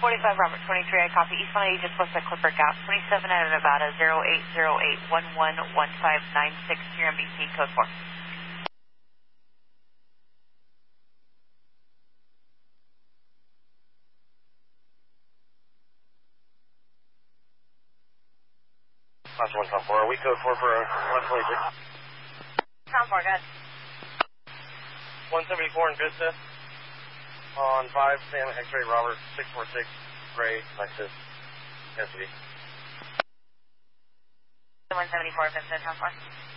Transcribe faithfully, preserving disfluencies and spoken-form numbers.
forty-five, Robert twenty-three, I copy. East one eighty, just west of Clipper Gap, twenty-seven out of Nevada, zero eight zero eight one one one five nine six, your M B C, code four. Last one, Tom four. Are we code four for one twenty-six? Tom four, good. one seventy-four in Vista. On five, Sam X-ray Robert six four six, Gray, Lexus, S U V. one seventy-four, Vista, Tom four.